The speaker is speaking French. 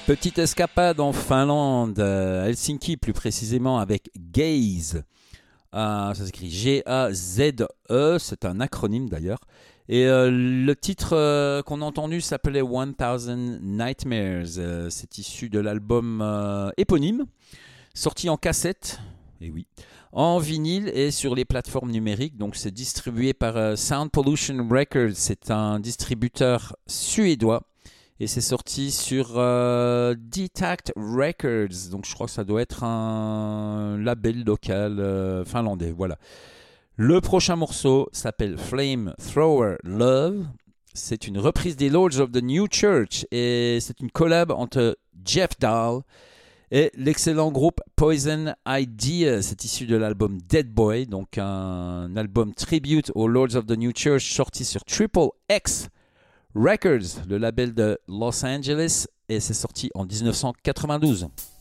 Petite escapade en Finlande, à Helsinki plus précisément avec Gaze. Ça s'écrit G-A-Z-E, c'est un acronyme d'ailleurs. Et le titre qu'on a entendu s'appelait 1000 Nightmares. C'est issu de l'album éponyme, sorti en cassette, et oui, en vinyle et sur les plateformes numériques. Donc c'est distribué par Sound Pollution Records, c'est un distributeur suédois. Et c'est sorti sur Detact Records. Donc je crois que ça doit être un label local finlandais. Voilà. Le prochain morceau s'appelle Flamethrower Love. C'est une reprise des Lords of the New Church. Et c'est une collab entre Jeff Dahl et l'excellent groupe Poison Idea. C'est issu de l'album Dead Boy. Donc un album tribute aux Lords of the New Church sorti sur Triple X Records, le label de Los Angeles, et c'est sorti en 1992.